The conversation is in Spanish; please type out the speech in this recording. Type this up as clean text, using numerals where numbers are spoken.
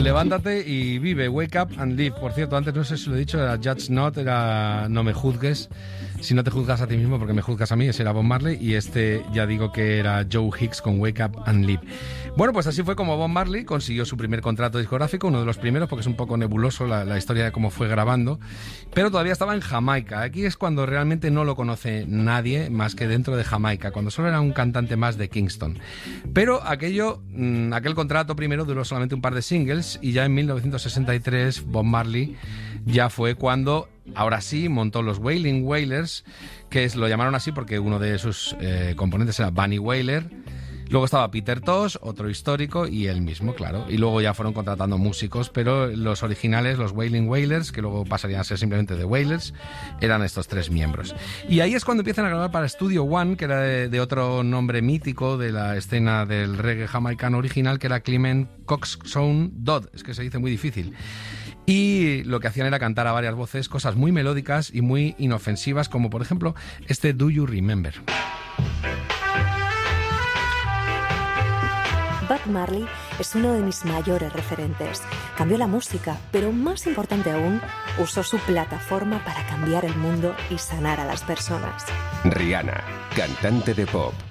Levántate y vive, wake up and live. Por cierto, antes no sé si lo he dicho, era Judge Not, era no me juzgues, si no te juzgas a ti mismo porque me juzgas a mí, ese era Bob Marley, y este ya digo que era Joe Hicks con Wake Up and Live. Bueno, pues así fue como Bob Marley consiguió su primer contrato discográfico, uno de los primeros porque es un poco nebuloso la historia de cómo fue grabando, pero todavía estaba en Jamaica. Aquí es cuando realmente no lo conoce nadie más que dentro de Jamaica, cuando solo era un cantante más de Kingston. Pero aquel contrato primero duró solamente un par de singles y ya en 1963 Bob Marley ya fue cuando, ahora sí, montó los Wailing Wailers, lo llamaron así porque uno de sus componentes era Bunny Wailer. Luego estaba Peter Tosh, otro histórico, y él mismo, claro. Y luego ya fueron contratando músicos, pero los originales, los Wailing Wailers, que luego pasarían a ser simplemente The Wailers, eran estos tres miembros. Y ahí es cuando empiezan a grabar para Studio One, que era de otro nombre mítico de la escena del reggae jamaicano original, que era Clement Coxsone Dodd. Es que se dice muy difícil. Y lo que hacían era cantar a varias voces cosas muy melódicas y muy inofensivas, como por ejemplo este Do You Remember. Bob Marley es uno de mis mayores referentes. Cambió la música, pero más importante aún, usó su plataforma para cambiar el mundo y sanar a las personas. Rihanna, cantante de pop.